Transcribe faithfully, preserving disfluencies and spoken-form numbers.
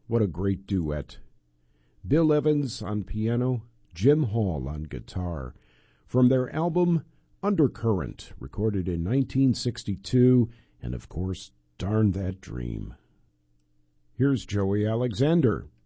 What a great duet. Bill Evans on piano, Jim Hall on guitar, from their album Undercurrent, recorded in nineteen sixty-two, and of course, Darn That Dream. Here's Joey Alexander